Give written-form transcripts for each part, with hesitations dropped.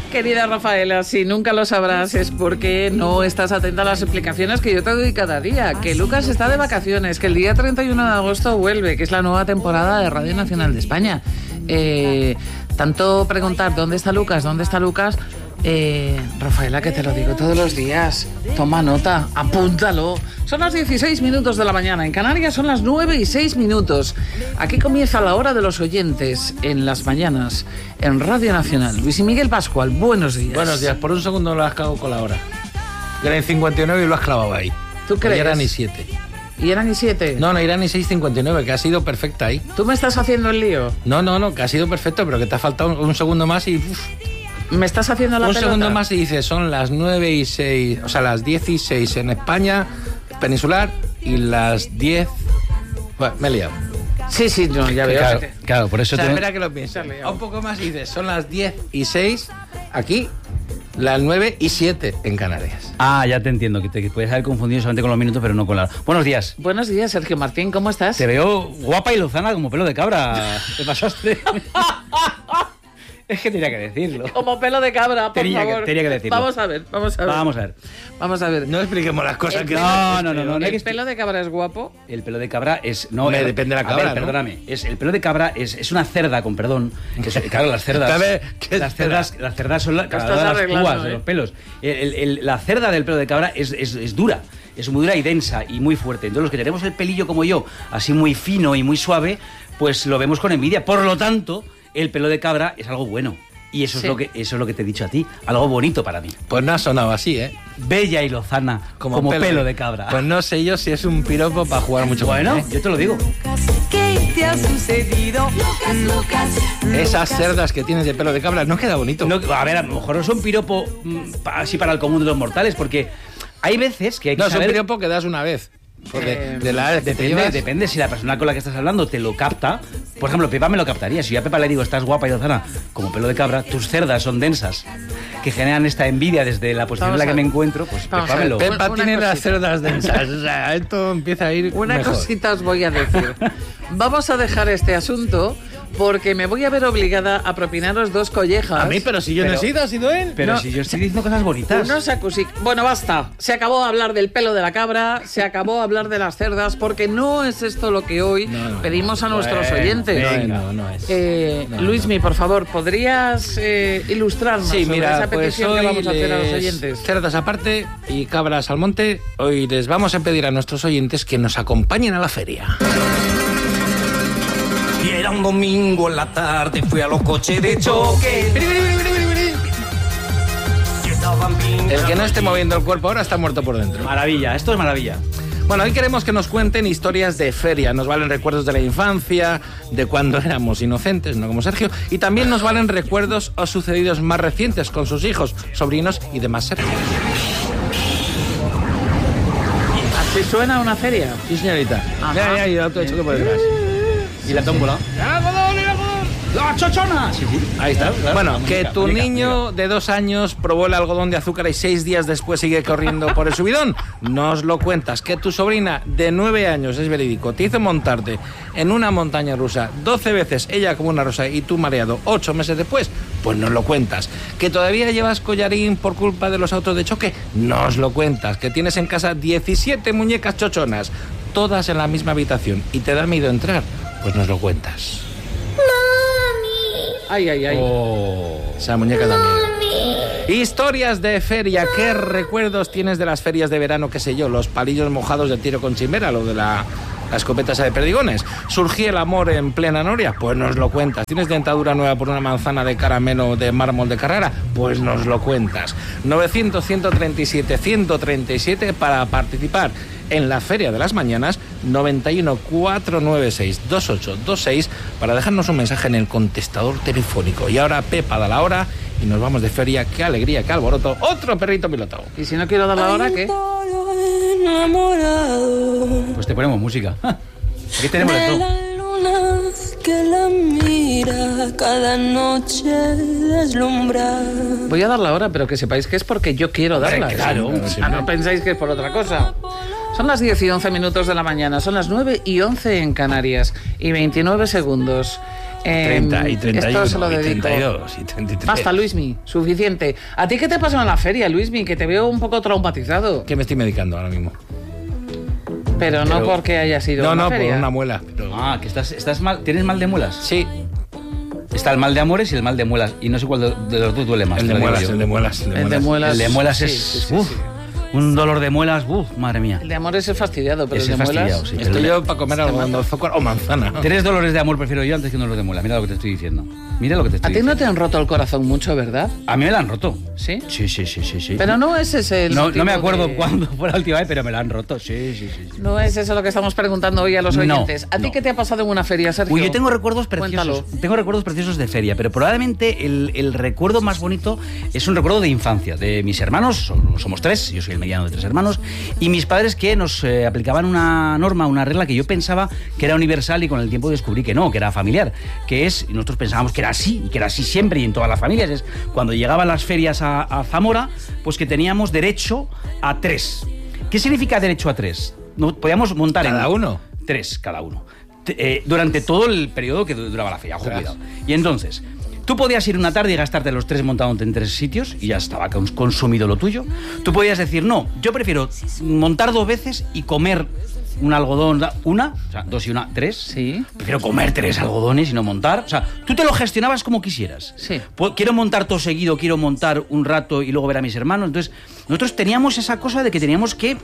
Querida Rafaela, si nunca lo sabrás es porque no estás atenta a las explicaciones que yo te doy cada día. Que Lucas está de vacaciones, que el día 31 de agosto vuelve, que es la nueva temporada de Radio Nacional de España. Tanto preguntar ¿dónde está Lucas? ¿Dónde está Lucas? Rafaela, que te lo digo todos los días. Toma nota, apúntalo. Son las 16 minutos de la mañana. En Canarias son las 9:06. Aquí comienza la hora de los oyentes en las mañanas en Radio Nacional. Luis y Miguel Pascual, buenos días. Buenos días. Por un segundo lo has cagado con la hora. Era en 59 y lo has clavado ahí. ¿Tú crees? Y eran y 7. ¿Y eran y 7? No, eran y 6:59, que ha sido perfecta ahí. ¿Tú me estás haciendo el lío? No, que ha sido perfecto, pero que te ha faltado un segundo más y... ¿Me estás haciendo la pelota? Un segundo más y dices, son las 9:06, o sea, las 10:06 en España, peninsular, y las 10... Bueno, me he liado. Sí, no, ya veo. Claro, por eso... O sea, espera que lo pienses. Un poco más y dices, son las 10:06 aquí, las 9:07 en Canarias. Ah, ya te entiendo, que te puedes haber confundido solamente con los minutos, pero no con la... Buenos días. Buenos días, Sergio Martín, ¿cómo estás? Te veo guapa y lozana como pelo de cabra. ¿Te pasaste? Es que tenía que decirlo. Como pelo de cabra, por favor. Tenía que decirlo. Vamos a ver. No expliquemos las cosas que... No. ¿El pelo de cabra es guapo? El pelo de cabra es... No, depende de la cabra, a ver, perdóname. El pelo de cabra es una cerda, con perdón. Claro, las cerdas... Las cerdas son las púas de los pelos. La cerda del pelo de cabra es dura. Es muy dura y densa y muy fuerte. Entonces los que tenemos el pelillo como yo, así muy fino y muy suave, pues lo vemos con envidia. Por lo tanto... El pelo de cabra es algo bueno. Y eso, sí. es lo que te he dicho a ti. Algo bonito para mí. Pues no ha sonado así, ¿eh? Bella y lozana, como pelo de cabra. Pues no sé yo si es un piropo para jugar mucho. Bueno, yo te lo digo. ¿Qué te ha sucedido? Lucas. Esas cerdas que tienes de pelo de cabra no queda bonito. No, a ver, a lo mejor no es un piropo así para el común de los mortales, porque hay veces que hay que saber... No, es un piropo que das una vez. Depende si la persona con la que estás hablando te lo capta. Por ejemplo, Pepa me lo captaría. Si yo a Pepa le digo, estás guapa y lozana como pelo de cabra, tus cerdas son densas, que generan esta envidia desde la posición en la que me encuentro, pues Pepa me lo... Pepa tiene las cerdas densas. O sea, esto empieza a ir Una mejor. cosita os voy a decir. Vamos a dejar este asunto porque me voy a ver obligada a propinaros 2 collejas. A mí, pero si yo no he sido, ha sido él. Pero no, si yo estoy diciendo cosas bonitas. Bueno, basta. Se acabó de hablar del pelo de la cabra, se acabó de hablar de las cerdas, porque no es esto lo que hoy pedimos a nuestros oyentes. No es. Luismi, por favor, ¿podrías ilustrarnos sobre esa petición que vamos a hacer a los oyentes? Cerdas aparte y cabras al monte, hoy les vamos a pedir a nuestros oyentes que nos acompañen a la feria. Y era un domingo en la tarde, fui a los coches de choque. El que no esté moviendo el cuerpo ahora está muerto por dentro. Maravilla, esto es maravilla. Bueno, hoy queremos que nos cuenten historias de feria. Nos valen recuerdos de la infancia, de cuando éramos inocentes, no como Sergio. Y también nos valen recuerdos o sucedidos más recientes con sus hijos, sobrinos y demás Sergio. ¿Así suena una feria? Sí, señorita. Ya, y el auto de choque por detrás. ¿Y la tómbola? ¡La chochona! Sí. Ahí está. Claro. Bueno, que tu niño de 2 años probó el algodón de azúcar y 6 días después sigue corriendo por el subidón. Nos lo cuentas. Que tu sobrina de 9 años, es verídico, te hizo montarte en una montaña rusa 12 veces, ella como una rosa y tú mareado 8 meses después, pues nos lo cuentas. Que todavía llevas collarín por culpa de los autos de choque, nos lo cuentas. Que tienes en casa 17 muñecas chochonas, todas en la misma habitación y te da miedo entrar, pues nos lo cuentas. Ay. Esa muñeca también. Historias de feria. ¿Qué recuerdos tienes de las ferias de verano? Qué sé yo, los palillos mojados del tiro con chimera, lo de la escopeta esa de perdigones. ¿Surgía el amor en plena noria? Pues nos lo cuentas. ¿Tienes dentadura nueva por una manzana de caramelo de mármol de Carrara? Pues nos lo cuentas. 900-137-137 para participar en la Feria de las Mañanas. 91-496-2826 para dejarnos un mensaje en el contestador telefónico. Y ahora Pepa da la hora y nos vamos de feria. ¡Qué alegría, qué alboroto! Otro perrito piloto. ¿Y si no quiero dar la hora, qué? Pues te ponemos música. Aquí tenemos esto. Que la mira cada noche deslumbra. Voy a dar la hora, pero que sepáis que es porque yo quiero darla. Claro. No pensáis que es por otra cosa. Son las 10:11 de la mañana, son las 9:11 en Canarias y 29 segundos. 30 y 31 esto se lo y dedico. 32 y 33. Basta, Luismi, suficiente. ¿A ti qué te pasó en la feria, Luismi? Que te veo un poco traumatizado. Que me estoy medicando ahora mismo. Pero no porque hayas ido a una feria. No, por una muela. Pero... Ah, que estás mal. ¿Tienes mal de muelas? Sí. Está el mal de amores y el mal de muelas. Y no sé cuál de los dos duele más. El de muelas, el de muelas. El de muelas. El de muelas sí, es... sí, uf, sí. un dolor de muelas, madre mía. El de amor es el fastidiado, pero Ese el de es fastidiado, muelas... sí. Estoy yo para comer algodón de azúcar o manzana. 3 dolores de amor prefiero yo antes que un dolor de muela. Mira lo que te estoy diciendo. Mira lo que te A estoy ti diciendo. no te han roto el corazón mucho, ¿verdad? A mí me la han roto. ¿Sí? Sí. Pero no es ese el No motivo me acuerdo de- cuándo fue la última vez, pero me la han roto. Sí. No es eso lo que estamos preguntando hoy a los No, oyentes. ¿A ti no. qué te ha pasado en una feria, Sergio? Uy, yo tengo recuerdos preciosos. Cuéntalo. Tengo recuerdos preciosos de feria, pero probablemente el recuerdo más bonito es un recuerdo de infancia, de mis hermanos, somos 3, yo soy el mediano de 3 hermanos, y mis padres que nos aplicaban una norma, una regla que yo pensaba que era universal y con el tiempo descubrí que no, que era familiar, que es, y nosotros pensábamos que era así, y que era así siempre y en todas las familias, es cuando llegaban las ferias a Zamora, pues que teníamos derecho a 3. ¿Qué significa derecho a 3? No, podíamos montar ¿Cada uno? 3 cada uno. Durante todo el periodo que duraba la feria, ojo, cuidado. Y entonces, tú podías ir una tarde y gastarte los 3 montándote en 3 sitios y ya estaba consumido lo tuyo. Tú podías decir, no, yo prefiero montar 2 veces y comer un algodón, una, o sea, 2 y 1, 3. Sí. Prefiero comer 3 algodones y no montar. O sea, tú te lo gestionabas como quisieras. Sí. Quiero montar todo seguido, quiero montar un rato y luego ver a mis hermanos. Entonces, nosotros teníamos esa cosa de que teníamos que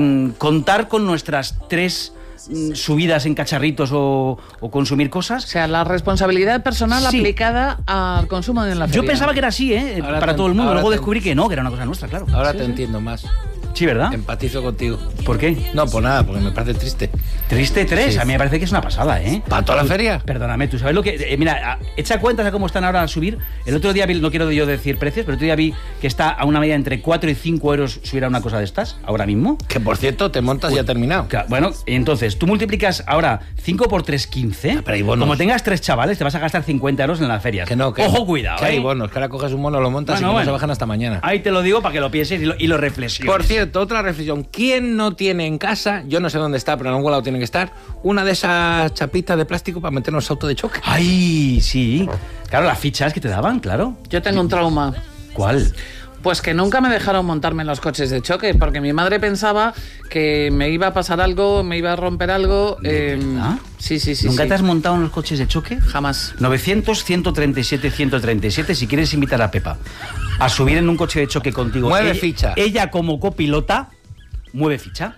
contar con nuestras 3 subidas en cacharritos o consumir O cosas. sea, la responsabilidad personal Sí. aplicada al consumo en la feria. Yo pensaba que era así, Ahora para te- todo el mundo. ahora Luego te- descubrí que no, que era una cosa nuestra, claro. Ahora te entiendo más. Sí, ¿verdad? Empatizo contigo. ¿Por qué? No, por nada, porque me parece triste. Triste 3, Sí. a mí me parece que es una pasada, ¿eh? ¿Para toda la feria? Perdóname, tú sabes lo que... mira, echa cuentas a cómo están ahora a subir. El otro día vi, no quiero yo decir precios, pero el otro día vi que está a una media entre 4 y 5 euros subir a una cosa de estas, ahora mismo. Que por cierto, te montas y ha terminado. Bueno, entonces, tú multiplicas ahora 5 por 3, 15. Pero hay bonos. Como tengas 3 chavales, te vas a gastar 50 euros en las ferias. Que no, que Ojo, cuidado, que hay bonos, que ahora coges un mono, lo montas y que no se bajan hasta mañana. Ahí te lo digo para que lo pienses y lo reflexiones. Por cierto, otra reflexión. ¿Quién no tiene en casa, yo no sé dónde está, pero en algún lado tiene que estar, una de esas chapitas de plástico para meternos auto de choque? ¡Ay, sí! Claro, las fichas que te daban, claro. Yo tengo un trauma. ¿Cuál? Pues que nunca me dejaron montarme en los coches de choque, porque mi madre pensaba que me iba a pasar algo, me iba a romper algo. ¿Verdad? Sí. ¿Nunca sí. te has montado en los coches de choque? Jamás. 900-137-137 si quieres invitar a Pepa a subir en un coche de choque contigo. Mueve ella, ficha. Ella como copilota, mueve ficha.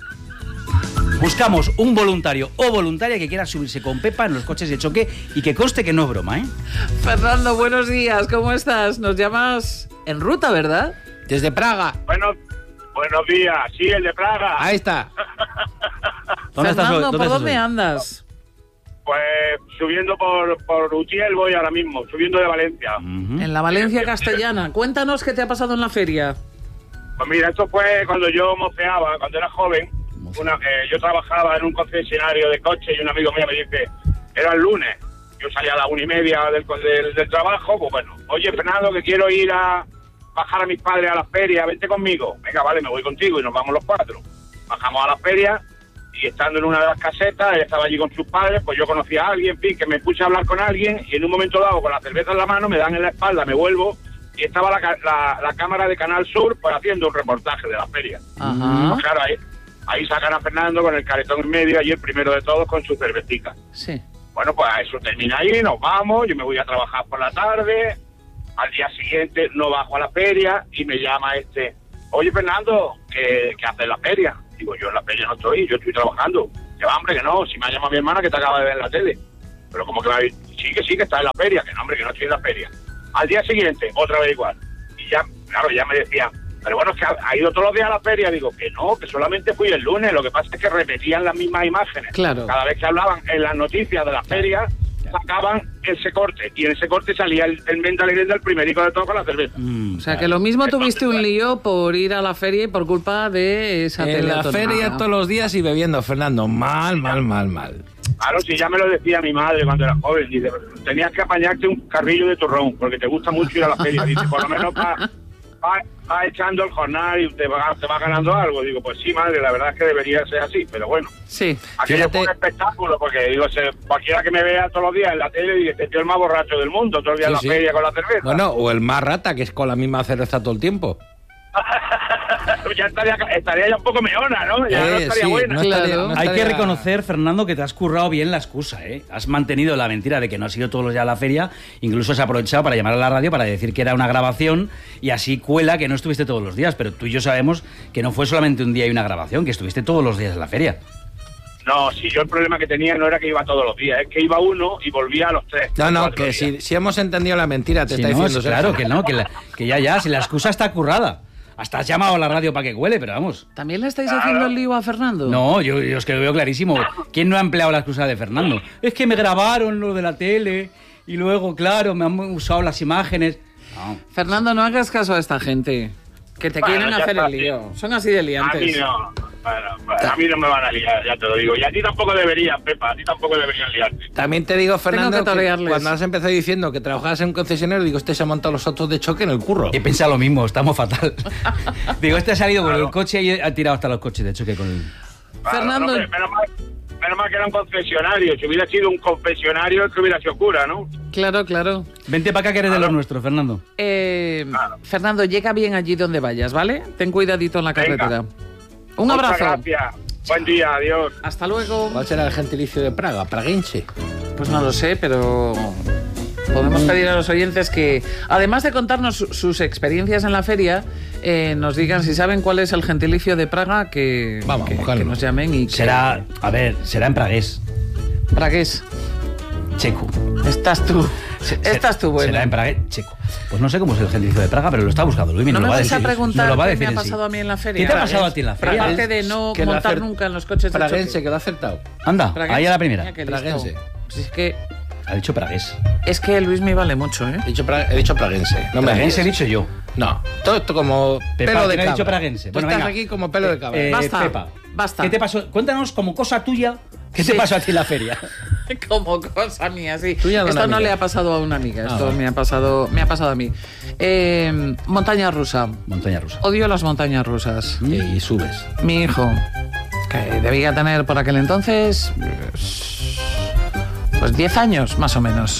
Buscamos un voluntario o voluntaria que quiera subirse con Pepa en los coches de choque y que conste que no es broma, ¿eh? Fernando, buenos días, ¿cómo estás? Nos llamas en ruta, ¿verdad? Desde Praga. Buenos días, sí, el de Praga. Ahí está. Fernando, ¿por dónde hoy? andas? Pues subiendo por Utiel voy ahora mismo, subiendo de Valencia. En la Valencia castellana. Cuéntanos qué te ha pasado en la feria. Pues mira, esto fue cuando yo mofeaba, cuando era joven. Yo trabajaba en un concesionario de coches y un amigo mío me dice, era el lunes, yo salía a las 1:30 del trabajo, pues bueno, oye Fernando, que quiero ir a bajar a mis padres a la feria, vente conmigo. Venga, vale, me voy contigo y nos vamos los 4. Bajamos a la feria y estando en una de las casetas, él estaba allí con sus padres, pues yo conocí a alguien, en fin, que me puse a hablar con alguien y en un momento dado, con la cerveza en la mano, me dan en la espalda, me vuelvo y estaba la cámara de Canal Sur pues haciendo un reportaje de la feria. Ajá. Pues claro, ahí sacan a Fernando con el caretón en medio, allí el primero de todos con su cervecita. Sí. Bueno, pues eso termina ahí, nos vamos, yo me voy a trabajar por la tarde, al día siguiente no bajo a la feria y me llama oye Fernando, ¿qué haces en la feria? Digo, yo en la feria no estoy, yo estoy trabajando. Que va, hombre, que no, si me ha llamado mi hermana que te acaba de ver en la tele. Pero como que va a decir, sí que está en la feria, que no, hombre, que no estoy en la feria. Al día siguiente, otra vez igual. Y ya, claro, ya me decía, pero bueno, es que ha ido todos los días a la feria. Digo, que no, que solamente fui el lunes. Lo que pasa es que repetían las mismas imágenes. Claro. Cada vez que hablaban en las noticias de la feria, sacaban ese corte. Y en ese corte salía el Menta Alegre del primerico de todo con la cerveza. O sea, que lo mismo tuviste un lío por ir a la feria y por culpa de esa En la teleautonómica. feria todos los días y bebiendo, Fernando. Mal. Claro, si ya me lo decía mi madre cuando era joven. Dice, tenías que apañarte un carrillo de turrón, porque te gusta mucho ir a la feria. Dice, por lo menos para va echando el jornal y te va ganando algo. Digo, pues sí, madre, la verdad es que debería ser así, pero bueno. Sí. Aquí es un espectáculo, porque digo, cualquiera que me vea todos los días en la tele dice, este tío es el más borracho del mundo, todo el día en la feria con la cerveza. Bueno, o el más rata, que es con la misma cerveza todo el tiempo. Ya estaría ya un poco meona, ¿no? Ya no estaría buena. Hay que reconocer, Fernando, que te has currado bien la excusa, ¿eh? Has mantenido la mentira de que no has ido todos los días a la feria, incluso has aprovechado para llamar a la radio para decir que era una grabación y así cuela que no estuviste todos los días, pero tú y yo sabemos que no fue solamente un día y una grabación, que estuviste todos los días en la feria. No, si yo el problema que tenía no era que iba todos los días, es que iba uno y volvía a los 3. No, que si hemos entendido la mentira, te está diciendo. Claro, que no, que ya, si la excusa está currada. Hasta has llamado a la radio para que cuele, pero vamos. ¿También le estáis haciendo el lío a Fernando? No, yo es que lo veo clarísimo. ¿Quién no ha empleado la excusa de Fernando? Es que me grabaron lo de la tele y luego, claro, me han usado las imágenes. No. Fernando, no hagas caso a esta gente, que te quieren hacer el lío. Son así de liantes. A mí no. Bueno, a mí no me van a liar, ya te lo digo. Y a ti tampoco deberían, Pepa, a ti tampoco deberían liarte. También te digo, Fernando, que cuando has empezado diciendo que trabajabas en un concesionario, digo, este se ha montado los autos de choque en el curro. He pensado lo mismo, estamos fatal. Digo, este ha salido con el coche y ha tirado hasta los coches de choque con el... Fernando... No, menos mal que era un concesionario. Si hubiera sido un confesionario, es que hubiera sido cura, ¿no? Claro. Vente para acá que eres de los nuestros, Fernando. Fernando, llega bien allí donde vayas, ¿vale? Ten cuidadito en la carretera. Venga. Un abrazo. Gracias. Buen día, adiós. Hasta luego. ¿Cuál será el gentilicio de Praga? Praguense. Pues no lo sé, pero podemos pedir a los oyentes que, además de contarnos sus experiencias en la feria, nos digan si saben cuál es el gentilicio de Praga, que nos llamen y será en pragués. Pragués. Checo. Estás tú bueno. Será en pragués checo. Pues no sé cómo es el gentilicio de Praga, pero lo está buscando Luis. No me vas a preguntar qué me ha pasado a mí en la feria. ¿Qué te ha pasado a ti en la feria? Aparte de no montar nunca en los coches de choque. Praguense, que lo ha acertado. Anda, ahí a la primera. Praguense. Pues es que... Ha dicho pragués. Es que Luis me vale mucho, ¿eh? He dicho praguense. No, praguense he dicho yo. No, todo esto como pelo de cabra. He dicho praguense. Tú estás aquí como pelo de cabra. Basta. ¿Qué te pasó? Cuéntanos como cosa tuya. ¿Qué te pasó a ti en la feria? Como cosa mía, sí. Esto no le ha pasado a una amiga, esto me ha pasado a mí. Montaña rusa. Odio las montañas rusas. Y subes. Mi hijo, que debía tener por aquel entonces, pues 10 años más o menos.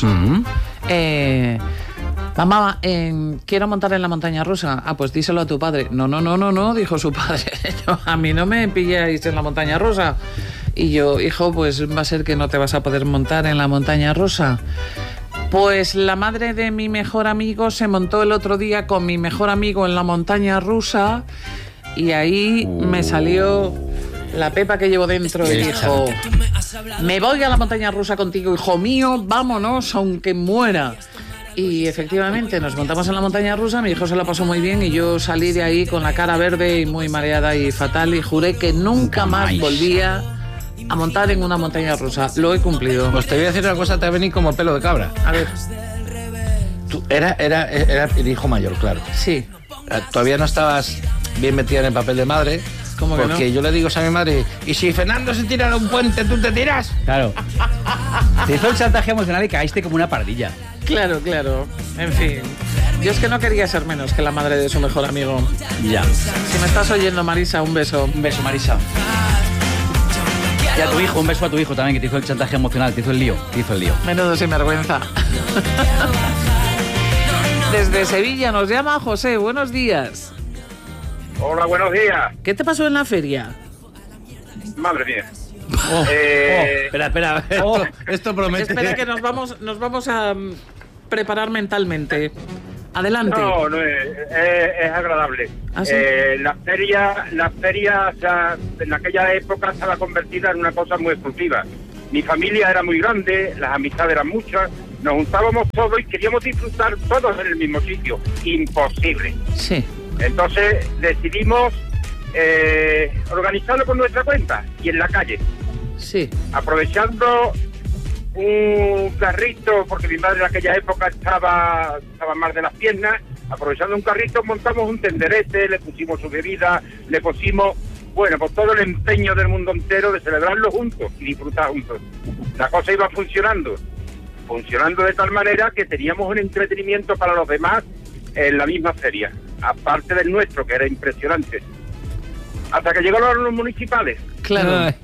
Mamá, quiero montar en la montaña rusa. Ah, pues díselo a tu padre. No, dijo su padre. A mí no me pilláis en la montaña rusa. Y yo, hijo, pues va a ser que no te vas a poder montar en la montaña rusa. Pues la madre de mi mejor amigo se montó el otro día con mi mejor amigo en la montaña rusa y ahí me salió la pepa que llevo dentro y dijo, me voy a la montaña rusa contigo, hijo mío, vámonos aunque muera. Y efectivamente nos montamos en la montaña rusa, mi hijo se la pasó muy bien y yo salí de ahí con la cara verde y muy mareada y fatal y juré que nunca más volvía a montar en una montaña rusa. Lo he cumplido. Pues te voy a decir una cosa, te va a venir como pelo de cabra. A ver. Tú era el hijo mayor, claro. Sí. Todavía no estabas bien metida en el papel de madre. ¿Cómo que no? Porque yo le digo a mi madre, ¿y si Fernando se tira de un puente, tú te tiras? Claro. Te hizo el chantaje emocional y caíste como una pardilla. Claro. En fin. Yo es que no quería ser menos que la madre de su mejor amigo. Ya. Si me estás oyendo, Marisa, un beso. Un beso, Marisa. Y a tu hijo, un beso a tu hijo también, que te hizo el chantaje emocional, te hizo el lío. Menudo sinvergüenza. Desde Sevilla nos llama José, buenos días. Hola, buenos días. ¿Qué te pasó en la feria? Madre mía. Espera. Esto promete. Espera que nos vamos a preparar mentalmente. Adelante. No, es agradable. ¿Ah, sí? La feria, o sea, en aquella época estaba convertida en una cosa muy exclusiva. Mi familia era muy grande, las amistades eran muchas, nos juntábamos todos y queríamos disfrutar todos en el mismo sitio. Imposible. Sí. Entonces decidimos organizarlo por nuestra cuenta y en la calle. Sí. Aprovechando un carrito, porque mi madre en aquella época estaba mal de las piernas, aprovechando un carrito montamos un tenderete, le pusimos su bebida, le pusimos, bueno, pues todo el empeño del mundo entero de celebrarlo juntos y disfrutar juntos. La cosa iba funcionando de tal manera que teníamos un entretenimiento para los demás en la misma feria. aparte del nuestro, que era impresionante. Hasta que llegaron los municipales. Claro.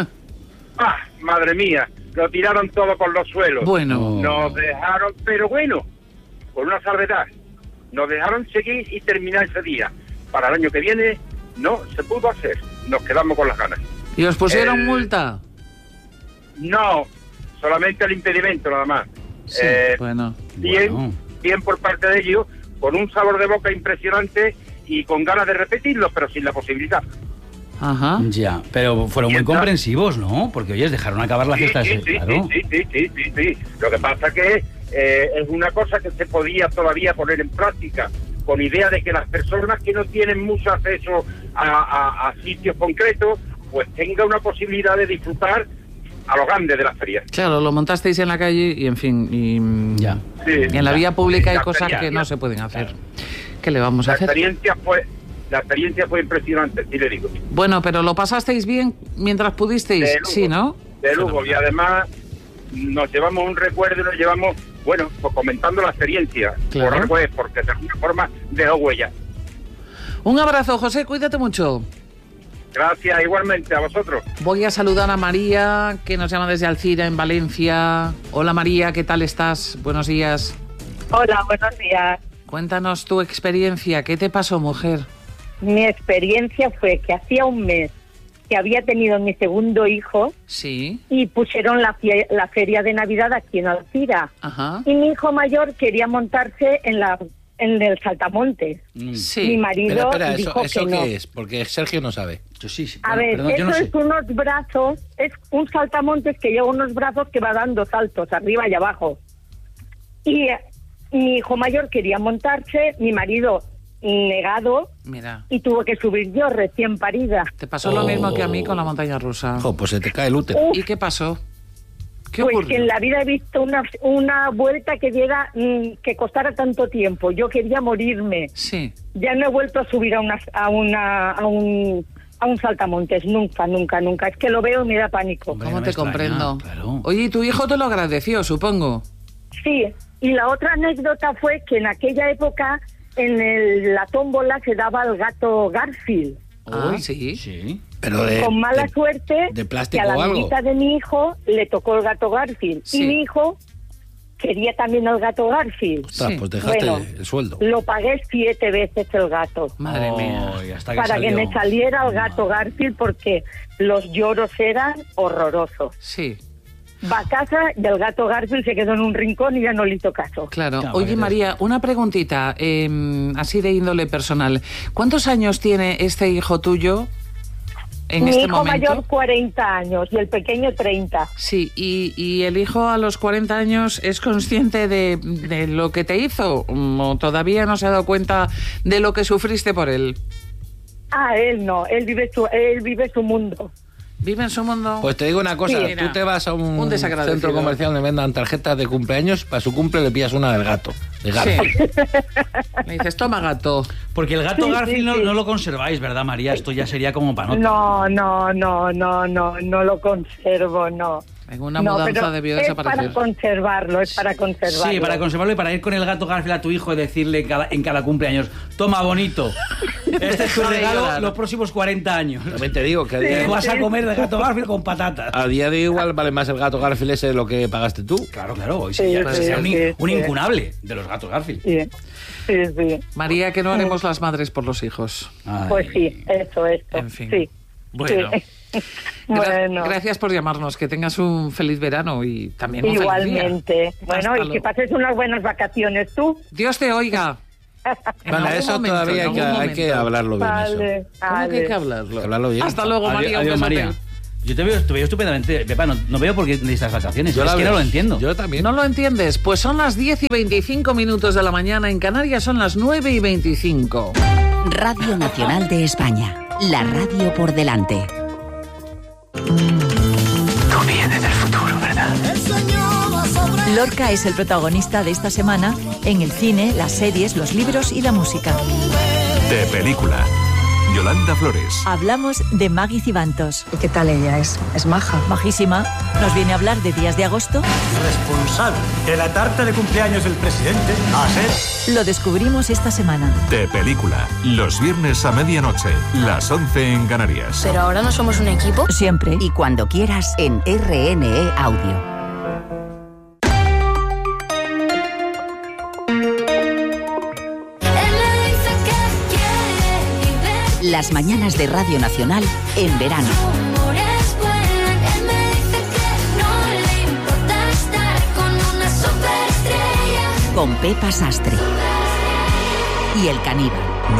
Madre mía, lo tiraron todo por los suelos. Bueno. Nos dejaron, pero bueno, con una salvedad, nos dejaron seguir y terminar ese día. Para el año que viene no se pudo hacer, nos quedamos con las ganas. ¿Y os pusieron multa? No, solamente el impedimento nada más. Sí, bueno. Bien por parte de ellos, con un sabor de boca impresionante y con ganas de repetirlo, pero sin la posibilidad. Ajá. Ya, pero fueron muy comprensivos, ¿no? Porque, oye, dejaron acabar la fiesta. Sí. Lo que pasa que es una cosa que se podía todavía poner en práctica, con idea de que las personas que no tienen mucho acceso a sitios concretos, pues tenga una posibilidad de disfrutar a lo grande de la feria. Claro, lo montasteis en la calle y, en fin, y en la vía pública hay cosas que no se pueden hacer. Claro. ¿Qué le vamos a hacer? La experiencia fue impresionante, sí le digo. Bueno, pero ¿lo pasasteis bien mientras pudisteis? Sí, ¿no? De lujo, y además nos llevamos un recuerdo y nos llevamos, bueno, pues comentando la experiencia. Claro. Porque de alguna forma dejó huella. Un abrazo, José, cuídate mucho. Gracias, igualmente, a vosotros. Voy a saludar a María, que nos llama desde Alcira, en Valencia. Hola, María, ¿qué tal estás? Buenos días. Hola, buenos días. Cuéntanos tu experiencia. ¿Qué te pasó, mujer? Mi experiencia fue que hacía un mes que había tenido mi segundo hijo. Sí. Y pusieron la feria de Navidad aquí en Alcira. Ajá. Y mi hijo mayor quería montarse en el saltamontes. Sí. Mi marido dijo ¿eso que no. qué es? Porque Sergio no sabe. Yo sí. A ver, perdón, eso no sé. es unos brazos, es un saltamontes que lleva unos brazos que va dando saltos arriba y abajo. Y mi hijo mayor quería montarse, mi marido negado. Mira. Y tuve que subir yo, recién parida. Te pasó lo mismo que a mí con la montaña rusa. Pues se te cae el útero. ¿Y qué pasó? ¿Qué pues ocurrió? que en la vida he visto una vuelta que diera que costara tanto tiempo. Yo quería morirme. Sí. Ya no he vuelto a subir a un saltamontes, nunca. Es que lo veo y me da pánico. ¿Cómo te comprendo? Claro. Oye, ¿y tu hijo te lo agradeció, supongo? Sí, y la otra anécdota fue que en aquella época en la tómbola se daba el gato Garfield. Sí. Pero con mala suerte, de plástico que a o la algo. amiguita de mi hijo le tocó el gato Garfield. Sí. Y mi hijo quería también el gato Garfield. Ostras, pues dejaste el sueldo. Lo pagué 7 veces el gato. Madre mía. Hasta Para que me saliera el gato Garfield, porque los lloros eran horrorosos. Sí. Va a casa y el gato Garfield se quedó en un rincón y ya no le hizo caso. Claro. Oye, María, una preguntita, así de índole personal. ¿Cuántos años tiene este hijo tuyo en este momento? Mi hijo mayor 40 años y el pequeño 30. Sí, y el hijo a los 40 años es consciente de lo que te hizo, o todavía no se ha dado cuenta de lo que sufriste por él. Él no, él vive su mundo. ¿Vive en su mundo? Pues te digo una cosa, Sí, tú te vas a un desagradecido. centro comercial donde vendan tarjetas de cumpleaños, para su cumple le pillas una del gato. De Garfield. Sí. Le dices, toma gato. Porque el gato Sí, Garfield sí. no lo conserváis, ¿verdad, María? Esto ya sería como panota. No lo conservo, no. En una mudanza pero debió es desaparecer. para conservarlo. Sí, para conservarlo y para ir con el gato Garfield a tu hijo y decirle en cada cumpleaños: toma, bonito, este es tu regalo los próximos 40 años. También te digo que Te vas a comer el gato Garfield con patatas. a día de hoy igual vale más el gato Garfield ese de lo que pagaste tú. Claro, hoy Sí, sería, sí, sería sí, un sí. incunable de los gatos Garfield. Sí. María, que no haremos las madres por los hijos. Ay. Pues sí, esto. En fin. Sí. Bueno. Sí. Bueno. Gracias por llamarnos, que tengas un feliz verano y también un feliz día. Igualmente. Bueno, Hasta y que luego. pases unas buenas vacaciones tú. Dios te oiga. En Bueno, algún eso momento, todavía en algún hay que momento. hablarlo bien. Eso. Vale, ¿Cómo que hay que hablarlo? Hablarlo bien. Hasta luego, María. un Adiós, besote. María. Yo te veo estupendamente. Pepa, no veo por qué necesitas vacaciones. Yo Es la que veo. no lo entiendo. Yo también. ¿No lo entiendes? Pues son las 10:25 de la mañana. En Canarias son las 9:25. Radio Nacional de España. La radio por delante. Tú vienes del futuro, ¿verdad? Lorca es el protagonista de esta semana en el cine, las series, los libros y la música. De película. Yolanda Flores. Hablamos de Maggie Cibantos. ¿Y qué tal ella es? ¿Es maja? Majísima. Nos viene a hablar de días de agosto. Responsable de la tarta de cumpleaños del presidente a ser. Lo descubrimos esta semana. De película, los viernes a medianoche, las 11 en Canarias. Pero ahora no somos un equipo. Siempre y cuando quieras en RNE Audio. Las mañanas de Radio Nacional en verano. Con Pepa Sastre. Y el caníbal.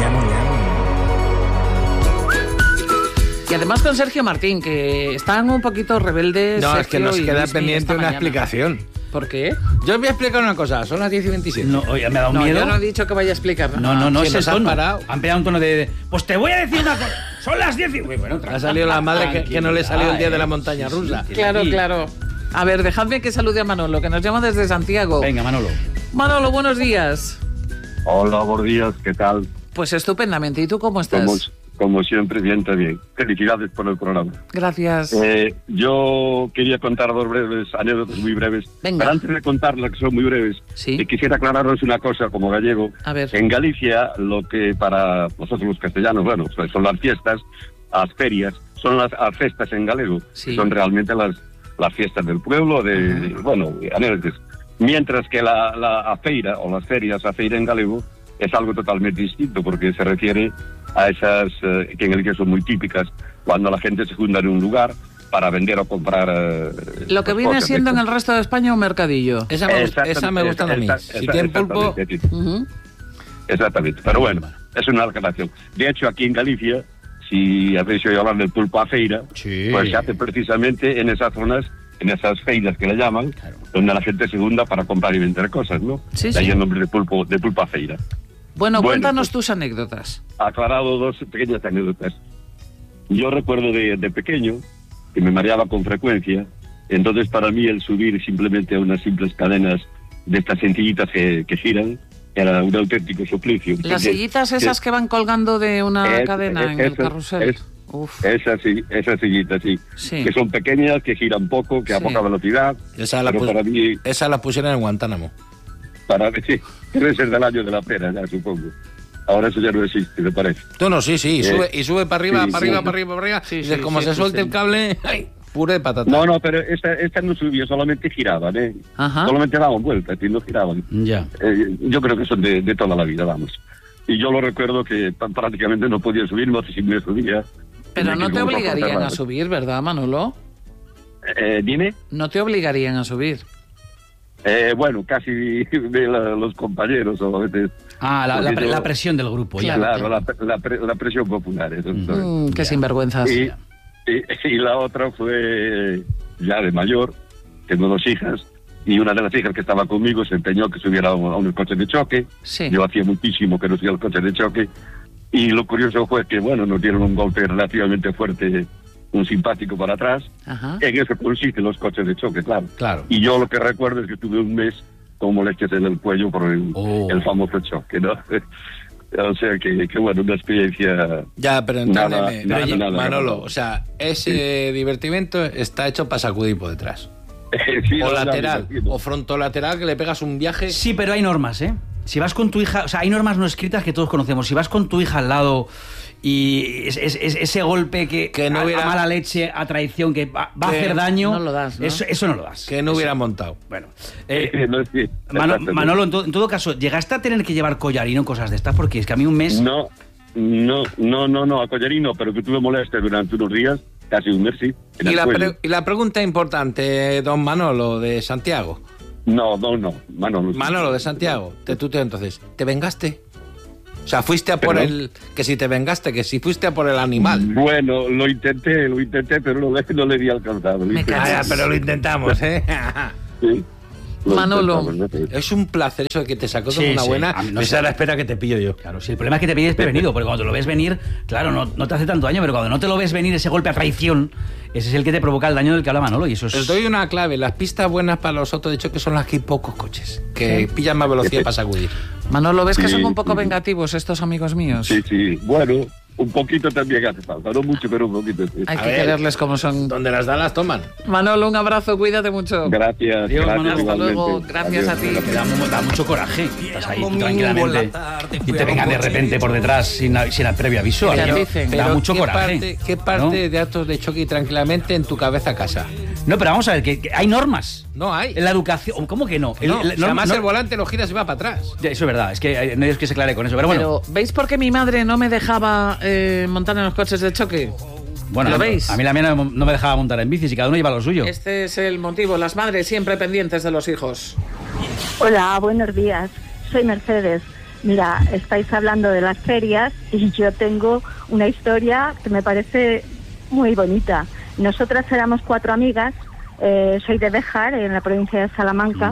Y además con Sergio Martín, que están un poquito rebeldes. No, Sergio, es que nos queda Luismi pendiente una mañana. explicación. ¿Por qué? Yo os voy a explicar una cosa, son las 10:27. No, oye, me ha dado miedo. Yo no he dicho que vaya a explicar. No, Sí, es el nos has tono. parado. Han pegado un tono de... Pues te voy a decir una cosa. Son las 10 y... Bueno, Ha salido la madre que no le salió el día de la montaña rusa. Claro. A ver, dejadme que salude a Manolo, que nos llama desde Santiago. Venga, Manolo. Manolo, buenos días. Hola, buenos días, ¿qué tal? Pues estupendamente. ¿Y tú cómo estás? Como siempre, bien, también. Felicidades por el programa. Gracias. Yo quería contar dos breves anécdotas, muy breves. Venga. Pero antes de contarlas, que son muy breves, quisiera aclararos una cosa como gallego. A ver. En Galicia, lo que para vosotros los castellanos, bueno, pues son las fiestas, las ferias, son las festas en galego. Sí. Son realmente las fiestas del pueblo, bueno, anécdotas. Mientras que la feira, o las ferias, la feira en galego, es algo totalmente distinto, porque se refiere a esas que en Galicia son muy típicas, cuando la gente se junta en un lugar para vender o comprar lo que viene cosas, siendo en el resto de España un mercadillo. Esa me gusta a mí. Si tiene pulpo... Exactamente, pero bueno, es una aclaración. De hecho, aquí en Galicia, si habéis oído hablar del pulpo a feira, pues se hace precisamente en esas zonas, en esas feiras que le llaman, donde la gente se junta para comprar y vender cosas, ¿no? Sí, de ahí sí. el nombre de pulpo a feira. Bueno, cuéntanos tus anécdotas. Aclarado dos pequeñas anécdotas. Yo recuerdo de pequeño que me mareaba con frecuencia, entonces para mí el subir simplemente a unas simples cadenas de estas sencillitas que giran era un auténtico suplicio. Las sillitas esas que van colgando de una cadena en el carrusel. Esas sillitas, sí. Que son pequeñas, que giran poco, que a poca velocidad. Esa la pusieron en Guantánamo. Sí, debe ser del año de la pera, ya supongo. Ahora eso ya no existe, me parece. Tú no, sí, sube para arriba, para arriba. Sí, y como se suelte el cable, ¡ay! Puré de patata. No, pero esta no subía, solamente giraban, ¿eh? Ajá. Solamente daban vueltas y no giraban. Ya. Yo creo que son de toda la vida, vamos. Y yo lo recuerdo que prácticamente no podía subir, no sé si me subía. Pero no te obligarían a subir, ¿verdad, Manolo? Dime. No te obligarían a subir. Bueno, casi de los compañeros o a veces. La presión del grupo. Claro, la presión popular. Eso, qué sinvergüenzas. Y la otra fue ya de mayor, tengo dos hijas, y una de las hijas que estaba conmigo se empeñó que subiera a unos coches de choque. Sí. Yo hacía muchísimo que no subía a los coches de choque, y lo curioso fue que, bueno, nos dieron un golpe relativamente fuerte, un simpático para atrás. Ajá. En eso consisten los coches de choque, claro. Y yo lo que recuerdo es que tuve un mes con molestias en el cuello por el famoso choque, ¿no? O sea que bueno, una experiencia... Ya, pero entiéndeme, nada, Manolo, o sea, ese divertimento está hecho para sacudir por detrás. Sí, o lateral, o frontolateral, que le pegas un viaje... Sí, pero hay normas, ¿eh? Si vas con tu hija... O sea, hay normas no escritas que todos conocemos. Si vas con tu hija al lado y ese golpe que no hubiera... a mala leche, a traición, que va a hacer daño... No lo das, ¿no? Eso no lo das. Que no hubiera montado. Bueno. Sí, Manolo, en todo caso, ¿llegaste a tener que llevar collarino, cosas de estas? Porque es que a mí un mes... No, a collarino, pero que tuve molestias durante unos días, casi un mes, sí. Y la pregunta importante, don Manolo, de Santiago. No, Manolo de Santiago. Entonces, ¿te vengaste? O sea, fuiste a por que si te vengaste, que si fuiste a por el animal. Bueno, lo intenté, pero no le di alcanzado. Pero lo intentamos, ¿eh? Sí. Manolo, es un placer eso de que te sacó de una buena. Esa es la espera que te pillo yo. Claro, si el problema es que te pilles prevenido, porque cuando lo ves venir, claro, no te hace tanto daño, pero cuando no te lo ves venir, ese golpe a traición, ese es el que te provoca el daño del que habla Manolo. Y eso es... Os doy una clave: las pistas buenas para los autos de choque son las que hay pocos coches, que pillan más velocidad para sacudir. Manolo, ¿ves que son un poco vengativos estos amigos míos? Sí. Bueno, Un poquito también hace falta, no mucho, pero un poquito. Sí. Hay que quererles como son. Donde las dan, las toman. Manolo, un abrazo, cuídate mucho. Gracias. Dios, gracias Manolo, hasta luego. igualmente. Gracias Adiós. a ti. Da mucho coraje. Estás ahí tú tranquilamente y te vengan de repente por detrás sin previo aviso. ¿Qué Aquello dicen? da mucho coraje. ¿Qué parte de actos de choque y tranquilamente en tu cabeza casa? No, pero vamos a ver, que hay normas. No hay. En la educación, ¿cómo que no? Además el volante lo giras y va para atrás. Eso es verdad, es que no es que se aclare con eso, pero bueno. Pero, ¿veis por qué mi madre no me dejaba montar en los coches de choque? Bueno, ¿Lo veis? A mí la mía no me dejaba montar en bicis y cada uno lleva lo suyo. Este es el motivo, las madres siempre pendientes de los hijos. Hola, buenos días. Soy Mercedes. Mira, estáis hablando de las ferias y yo tengo una historia que me parece muy bonita. Nosotras éramos 4 amigas, soy de Béjar, en la provincia de Salamanca,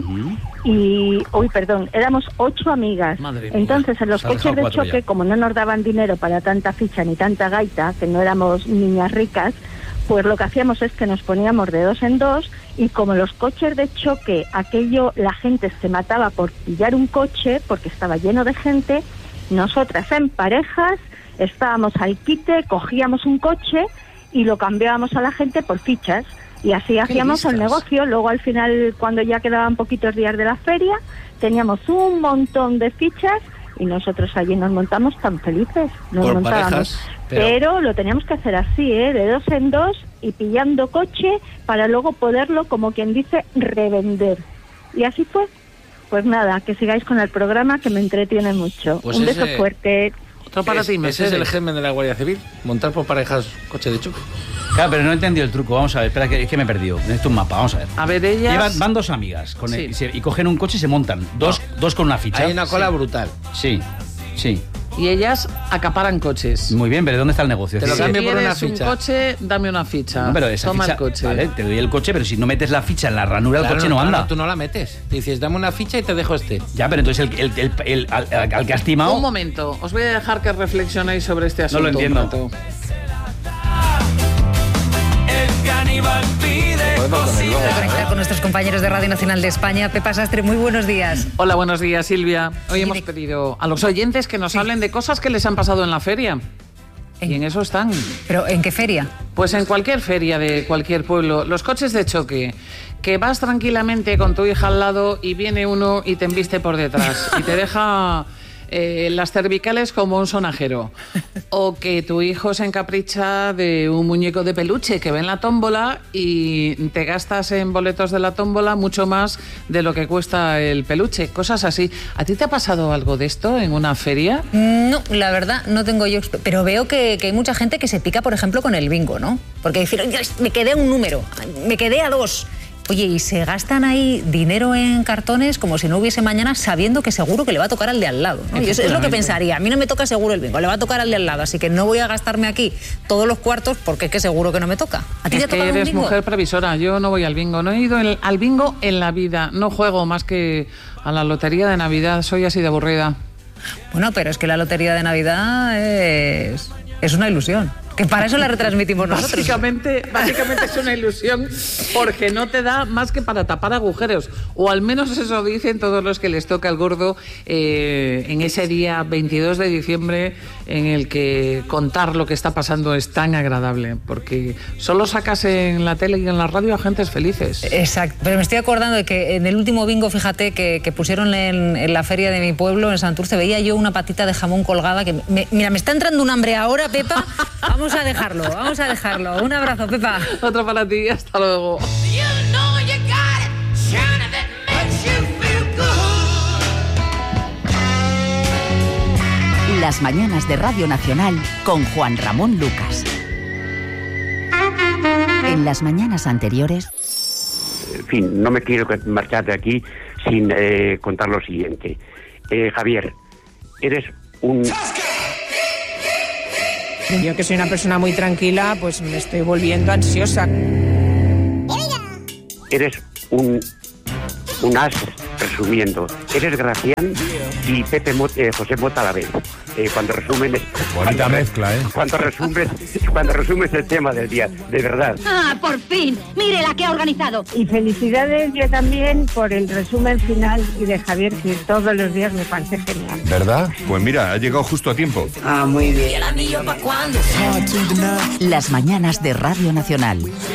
éramos 8 amigas. Madre mía. Entonces, en los coches de choque, ya. como no nos daban dinero para tanta ficha ni tanta gaita, que no éramos niñas ricas, pues lo que hacíamos es que nos poníamos de 2 en 2 y como los coches de choque, la gente se mataba por pillar un coche porque estaba lleno de gente, nosotras en parejas estábamos al quite, cogíamos un coche y lo cambiábamos a la gente por fichas y así hacíamos el negocio. Luego al final, cuando ya quedaban poquitos días de la feria, teníamos un montón de fichas y nosotros allí nos montamos tan felices, nos por montábamos. parejas, Pero lo teníamos que hacer así, de 2 en 2 y pillando coche para luego poderlo, como quien dice, revender. Y así fue. Pues nada, que sigáis con el programa que me entretiene mucho. Pues un beso ese- fuerte. Otro para ti, Ese es Mercedes. el germen de la Guardia Civil, montar por parejas coche de choque. Claro, pero no he entendido el truco. Vamos a ver, espera, que es que me he perdido. Necesito un mapa, vamos a ver. A ver, ellas... Van 2 amigas Sí. y cogen un coche y se montan. Dos con una ficha. Hay una cola brutal. Sí. Y ellas acaparan coches. Muy bien, pero ¿dónde está el negocio? Te lo Sí, cambio por una ¿Quieres un ficha. coche? Dame una ficha. No, pero esa Toma ficha, el coche. Vale, te doy el coche, pero si no metes la ficha en la ranura, el Claro, coche no anda. Tú no la metes. Te dices, dame una ficha y te dejo este. Ya, pero entonces al que has timado... Un momento, os voy a dejar que reflexionéis sobre este asunto. lo entiendo. un rato. El caníbal pide cocina. Conectar con nuestros compañeros de Radio Nacional de España. Pepa Sastre, muy buenos días. Hola, buenos días, Silvia. Hoy hemos pedido a los oyentes que nos hablen de cosas que les han pasado en la feria. Y en eso están. ¿Pero en qué feria? Pues en cualquier feria de cualquier pueblo. Los coches de choque, que vas tranquilamente con tu hija al lado y viene uno y te embiste por detrás y te deja las cervicales como un sonajero. O que tu hijo se encapricha de un muñeco de peluche que ve en la tómbola y te gastas en boletos de la tómbola mucho más de lo que cuesta el peluche. Cosas así. ¿A ti te ha pasado algo de esto en una feria? No, la verdad, no tengo yo... Pero veo que hay mucha gente que se pica, por ejemplo, con el bingo, ¿no? Porque dicen, "Oye, me quedé a un número, me quedé a 2. Oye, y se gastan ahí dinero en cartones como si no hubiese mañana, sabiendo que seguro que le va a tocar al de al lado, ¿no? Y eso es lo que pensaría. A mí no me toca seguro el bingo, le va a tocar al de al lado, así que no voy a gastarme aquí todos los cuartos porque es que seguro que no me toca. ¿A ti te Es ha que tocado un eres bingo? mujer previsora. Yo no voy al bingo. No he ido al bingo en la vida. No juego más que a la lotería de Navidad. Soy así de aburrida. Bueno, pero es que la lotería de Navidad es una ilusión. Que para eso la retransmitimos nosotros. Básicamente es una ilusión porque no te da más que para tapar agujeros. O al menos eso dicen todos los que les toca el gordo en ese día 22 de diciembre en el que contar lo que está pasando es tan agradable. Porque solo sacas en la tele y en la radio a gentes felices. Exacto. Pero me estoy acordando de que en el último bingo, fíjate, que pusieron en la feria de mi pueblo, en Santurce, veía yo una patita de jamón colgada que... Mira, me está entrando un hambre ahora, Pepa. Vamos a dejarlo. Un abrazo, Pepa. Otro para ti, hasta luego. Las mañanas de Radio Nacional con Juan Ramón Lucas. En las mañanas anteriores... En fin, no me quiero marchar de aquí sin contar lo siguiente. Javier, eres un... Yo, que soy una persona muy tranquila, pues me estoy volviendo ansiosa. Eres un as resumiendo. Eres Gracián y José Mota a la vez. Cuando resumen... Bonita mezcla, ¿eh? Cuando resumes el tema del día, de verdad. ¡Ah, por fin! ¡Mire la que ha organizado! Y felicidades yo también por el resumen final y de Javier, que todos los días me parece genial. ¿Verdad? Pues mira, ha llegado justo a tiempo. Ah, muy bien. Las mañanas de Radio Nacional.